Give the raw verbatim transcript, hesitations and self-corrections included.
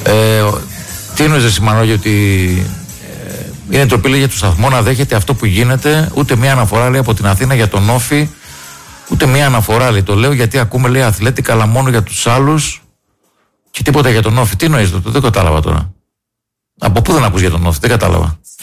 Ε, τι εννοείς Σιμανόγη, ότι ε, είναι τροπή για το σταθμό να δέχεται αυτό που γίνεται? Ούτε μία αναφορά λέει από την Αθήνα για τον Όφη, ούτε μία αναφορά λέει. Το λέω γιατί ακούμε λέει Αθλέτικα, αλλά μόνο για τους άλλους και τίποτα για τον Όφη. Τι εννοείς, το, το δεν κατάλαβα τώρα. Από πού δεν ακούς για τον Όφη, δεν κατάλαβα.